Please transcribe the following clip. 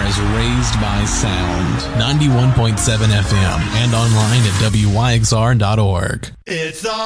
as Raised by Sound, 91.7 FM, and online at wyxr.org. It's